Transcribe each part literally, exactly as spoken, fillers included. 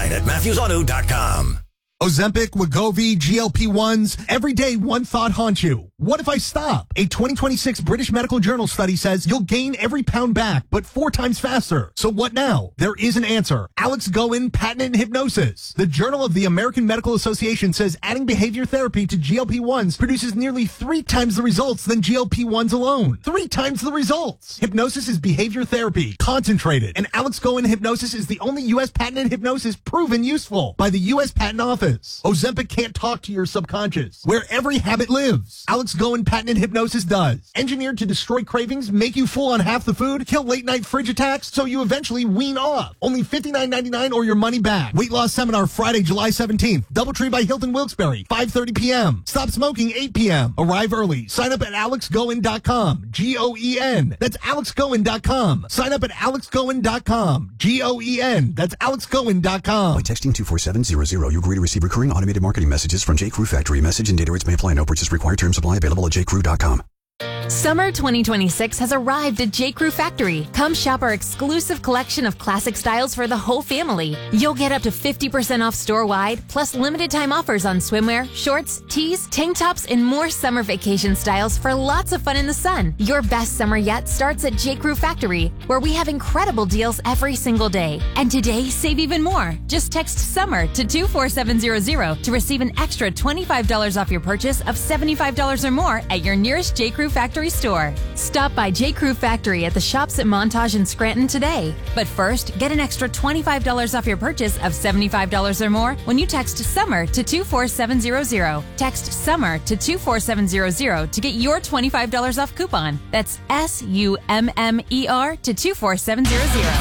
online at Matthews Auto dot com. Ozempic, Wegovy, G L P ones. Every day, one thought haunts you. What if I stop? A twenty twenty-six British Medical Journal study says you'll gain every pound back, but four times faster. So what now? There is an answer. Alex Goen, patented hypnosis. The Journal of the American Medical Association says adding behavior therapy to G L P ones produces nearly three times the results than G L P ones alone. Three times the results. Hypnosis is behavior therapy, concentrated, and Alex Goen hypnosis is the only U S patented hypnosis proven useful by the U S Patent Office. Ozempic can't talk to your subconscious, where every habit lives. Alex Goen patented hypnosis does. Engineered to destroy cravings, make you full on half the food, kill late night fridge attacks, so you eventually wean off. Only fifty-nine ninety-nine or your money back. Weight loss seminar Friday, July seventeenth. Doubletree by Hilton Wilkes-Barre, five thirty p.m. Stop smoking, eight p.m. Arrive early. Sign up at alex goen dot com. G O E N. That's alex goen dot com. Sign up at alex goen dot com. G O E N. That's alex goen dot com. By texting two four seven zero zero, you agree to receive recurring automated marketing messages from J. Crew Factory. Message and data rates may apply. No purchase required. Terms apply. Available at j crew dot com. Summer twenty twenty-six has arrived at J. Crew Factory. Come shop our exclusive collection of classic styles for the whole family. You'll get up to fifty percent off store-wide, plus limited time offers on swimwear, shorts, tees, tank tops, and more summer vacation styles for lots of fun in the sun. Your best summer yet starts at J. Crew Factory, where we have incredible deals every single day. And today, save even more. Just text SUMMER to two four seven zero zero to receive an extra twenty-five dollars off your purchase of seventy-five dollars or more at your nearest J. Crew Factory store. Stop by J. Crew Factory at the shops at Montage and Scranton today. But first, get an extra twenty-five dollars off your purchase of seventy-five dollars or more when you text SUMMER to two four seven zero zero. Text SUMMER to two four seven zero zero to get your twenty-five dollars off coupon. That's S U M M E R to two four seven zero zero.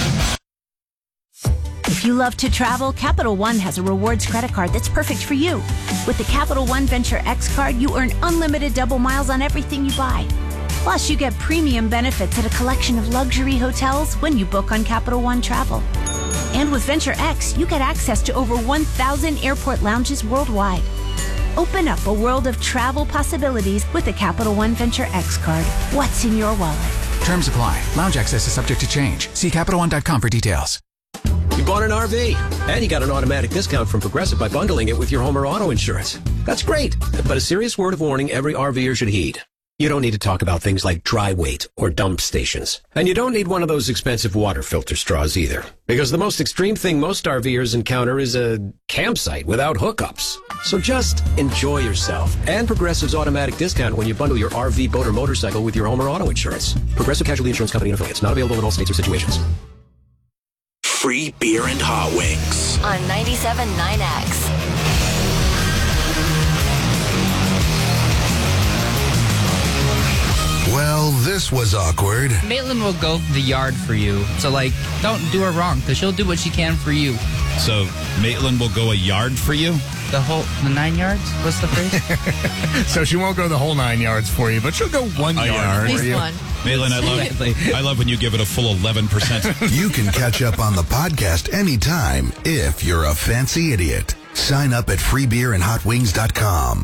If you love to travel, Capital One has a rewards credit card that's perfect for you. With the Capital One Venture X card, you earn unlimited double miles on everything you buy. Plus, you get premium benefits at a collection of luxury hotels when you book on Capital One Travel. And with Venture X, you get access to over one thousand airport lounges worldwide. Open up a world of travel possibilities with the Capital One Venture X card. What's in your wallet? Terms apply. Lounge access is subject to change. See capital one dot com for details. You bought an R V, and you got an automatic discount from Progressive by bundling it with your home or auto insurance. That's great, but a serious word of warning every RVer should heed. You don't need to talk about things like dry weight or dump stations. And you don't need one of those expensive water filter straws either. Because the most extreme thing most RVers encounter is a campsite without hookups. So just enjoy yourself and Progressive's automatic discount when you bundle your R V, boat, or motorcycle with your home or auto insurance. Progressive Casualty Insurance Company and affiliates. Not available in all states or situations. Free beer and hot wings On ninety-seven point nine X. Well, this was awkward. Maitland will go the yard for you. So, like, don't do her wrong, because she'll do what she can for you. So, Maitland will go a yard for you? The whole, the nine yards? What's the phrase? So she won't go the whole nine yards for you, but she'll go one a yard, yard for for you. one. Maitland, I love, I love when you give it a full eleven percent. You can catch up on the podcast anytime if you're a fancy idiot. Sign up at free beer and hot wings dot com.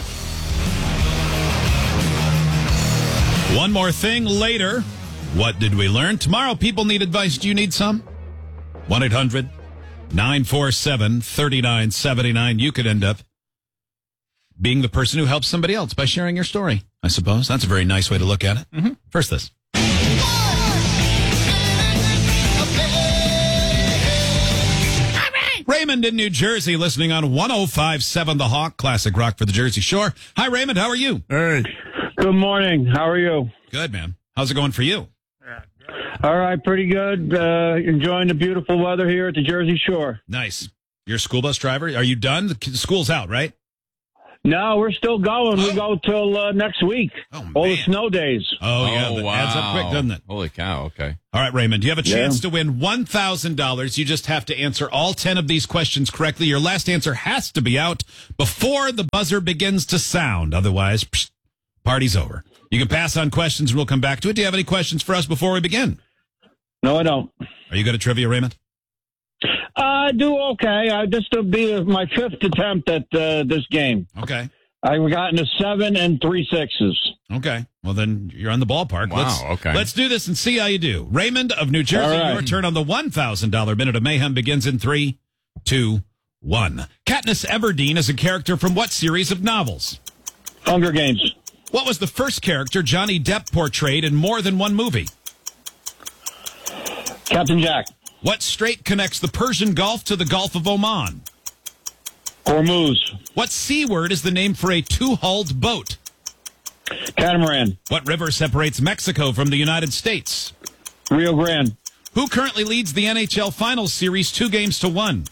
One more thing later. What did we learn? Tomorrow, people need advice. Do you need some? one eight hundred nine four seven three nine seven nine. You could end up being the person who helps somebody else by sharing your story, I suppose. That's a very nice way to look at it. Mm-hmm. First, this. Raymond in New Jersey, listening on one oh five point seven The Hawk, classic rock for the Jersey Shore. Hi, Raymond. How are you? Hey. Good morning. How are you? Good, man. How's it going for you? All right, pretty good. Uh, enjoying the beautiful weather here at the Jersey Shore. Nice. You're a school bus driver? Are you done? The school's out, right? No, we're still going. Oh. We go till uh, next week. Oh, all the snow days. Oh, yeah. Oh, That wow. adds up quick, doesn't it? Holy cow. Okay. All right, Raymond, you have a chance Yeah. to win one thousand dollars. You just have to answer all ten of these questions correctly. Your last answer has to be out before the buzzer begins to sound. Otherwise, psh, party's over. You can pass on questions and we'll come back to it. Do you have any questions for us before we begin? No, I don't. Are you good at trivia, Raymond? I do okay. I, this will be my fifth attempt at uh, this game. Okay. I've gotten a seven and three sixes. Okay. Well, then you're on the ballpark. Wow, Let's, okay. Let's do this and see how you do. Raymond of New Jersey, All right. your turn on the one thousand dollars Minute of Mayhem begins in three, two, one. Katniss Everdeen is a character from what series of novels? Hunger Games. What was the first character Johnny Depp portrayed in more than one movie? Captain Jack. What strait connects the Persian Gulf to the Gulf of Oman? Hormuz. What sea word is the name for a two-hulled boat? Catamaran. What river separates Mexico from the United States? Rio Grande. Who currently leads the N H L Finals Series two games to one?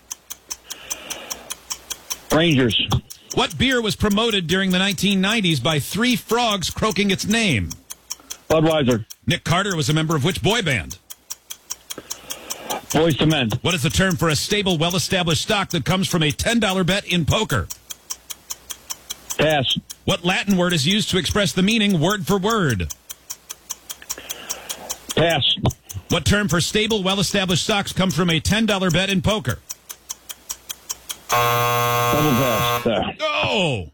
Rangers. What beer was promoted during the nineteen nineties by three frogs croaking its name? Budweiser. Nick Carter was a member of which boy band? Boys to Men. What is the term for a stable, well-established stock that comes from a ten dollar bet in poker? Pass. What Latin word is used to express the meaning word for word? Pass. What term for stable, well-established stocks comes from a ten dollar bet in poker? Double pass. There. Oh!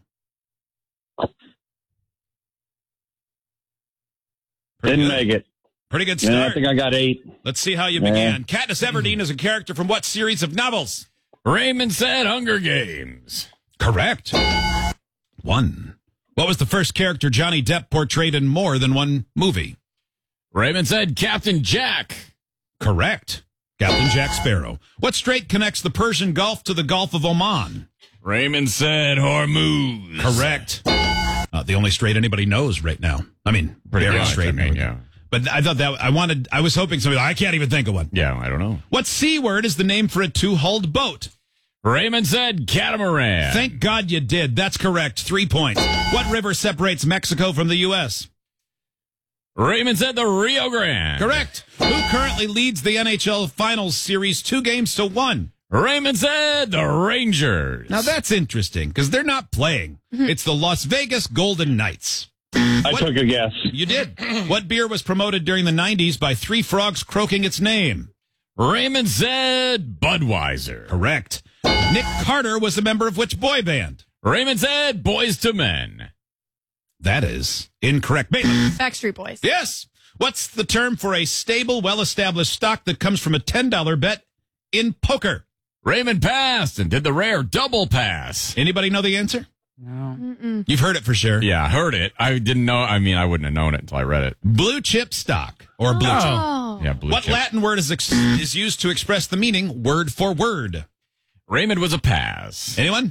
Didn't good. make it. Pretty good start. Yeah, I think I got eight. Let's see how you Yeah. began. Katniss Everdeen is a character from what series of novels? Raymond said Hunger Games. Correct. One. What was the first character Johnny Depp portrayed in more than one movie? Raymond said Captain Jack. Correct. Captain Jack Sparrow. What strait connects the Persian Gulf to the Gulf of Oman? Raymond said Hormuz. Correct. Uh, the only strait anybody knows right now. I mean, Pretty very much, straight. I mean, yeah. But I thought that I wanted. I was hoping somebody. I can't even think of one. Yeah, I don't know. What sea word is the name for a two-hulled boat? Raymond said catamaran. Thank God you did. That's correct. Three points. What river separates Mexico from the U S? Raymond said the Rio Grande. Correct. Who currently leads the N H L Finals Series two games to one? Raymond said the Rangers. Now that's interesting because they're not playing. It's the Las Vegas Golden Knights. I What- took a guess. You did. What beer was promoted during the nineties by three frogs croaking its name? Raymond said Budweiser. Correct. Nick Carter was a member of which boy band? Raymond said Boys to Men. That is incorrect. Maitland. Backstreet Boys. Yes. What's the term for a stable, well-established stock that comes from a ten dollar bet in poker? Raymond passed and did the rare double pass. Anybody know the answer? No. Mm-mm. You've heard it for sure. Yeah, I heard it. I didn't know. I mean, I wouldn't have known it until I read it. Blue chip stock or blue chip. Oh. Yeah, blue What chip. Latin word is ex- is used to express the meaning word for word? Raymond was a pass. Anyone?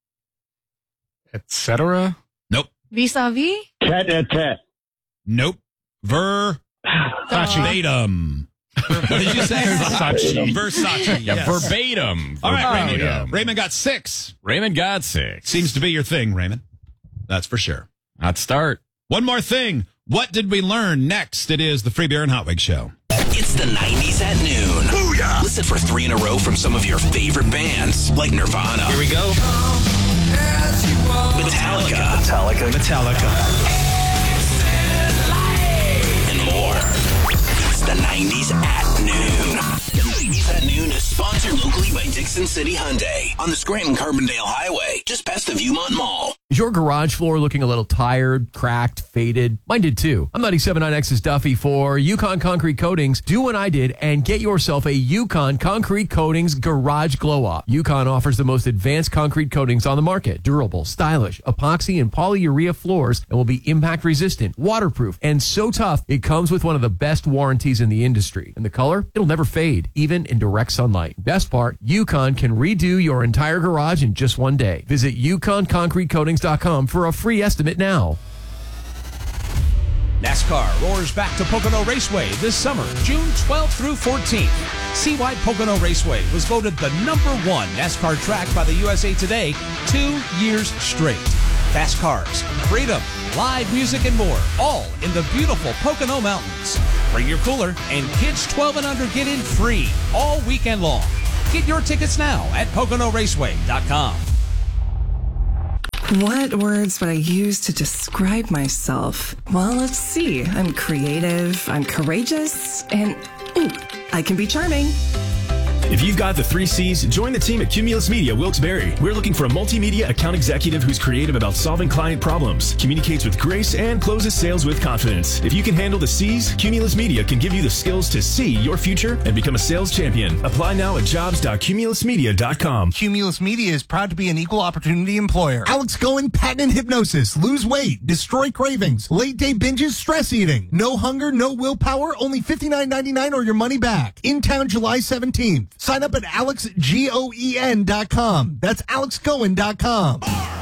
Etc. Nope. Vis-a-vis? Tet a tet. Nope. Ver. Verbatim. What did you say? Versace. Versace. Yeah, yes. verbatim. All right, Raymond. Verbatim. Raymond got six. Raymond got six. Seems to be your thing, Raymond. That's for sure. Hot start. One more thing. What did we learn next? It is the Free Beer and Hot Wig Show. It's the nineties at noon. Booyah! Listen for three in a row from some of your favorite bands, like Nirvana. Here we go. Metallica. Metallica. Metallica. And more. It's the nineties at noon. The nineties at noon is sponsored locally by Dixon City Hyundai on the Scranton-Carbondale Highway, just past the Viewmont Mall. Is your garage floor looking a little tired, cracked, faded? Mine did too. I'm ninety-seven point nine X's Duffy for Yukon Concrete Coatings. Do what I did and get yourself a Yukon Concrete Coatings Garage Glow Up. Yukon offers the most advanced concrete coatings on the market. Durable, stylish, epoxy and polyurea floors and will be impact resistant, waterproof, and so tough it comes with one of the best warranties in the industry. And the color? It'll never fade, even in direct sunlight. Best part, Yukon can redo your entire garage in just one day. Visit Yukon Concrete Coatings dot com for a free estimate now. NASCAR roars back to Pocono Raceway this summer, June twelfth through fourteenth. See why Pocono Raceway was voted the number one NASCAR track by the U S A Today two years straight. Fast cars, freedom, live music, and more, all in the beautiful Pocono Mountains. Bring your cooler, and kids twelve and under get in free all weekend long. Get your tickets now at Pocono Raceway dot com. What words would I use to describe myself? Well, let's see. I'm creative, I'm courageous, and ooh, I can be charming. If you've got the three C's, join the team at Cumulus Media Wilkes-Barre. We're looking for a multimedia account executive who's creative about solving client problems, communicates with grace, and closes sales with confidence. If you can handle the C's, Cumulus Media can give you the skills to see your future and become a sales champion. Apply now at jobs dot cumulus media dot com. Cumulus Media is proud to be an equal opportunity employer. Alex Goen, patent hypnosis, lose weight, destroy cravings, late day binges, stress eating, no hunger, no willpower, only fifty-nine ninety-nine or your money back. In town July seventeenth. Sign up at alex goen dot com. That's alex goen dot com.